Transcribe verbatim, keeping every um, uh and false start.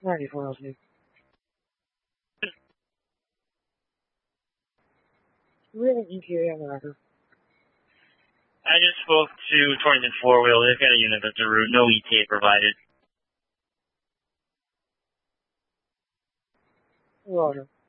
ninety-four L C. We have an E T A on the record. I just spoke to Torrington Four Wheel. They've got a unit that's a route. No E T A provided. Roger.